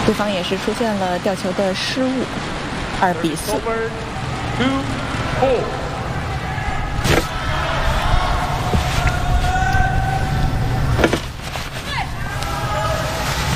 对方也是出现了吊球的失误，2比4。